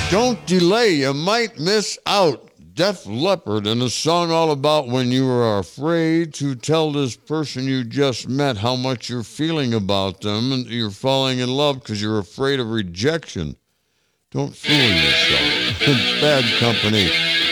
Don't delay, you might miss out. Def Leppard in a song all about when you are afraid to tell this person you just met how much you're feeling about them and you're falling in love because you're afraid of rejection. Don't fool yourself. Bad company.